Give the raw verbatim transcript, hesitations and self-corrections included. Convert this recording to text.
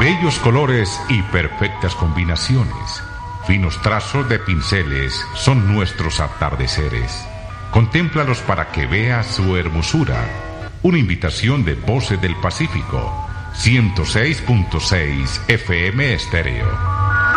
Bellos colores y perfectas combinaciones, finos trazos de pinceles son nuestros atardeceres. Contémplalos para que veas su hermosura. Una invitación de Voces del Pacífico, ciento seis punto seis F M Estéreo.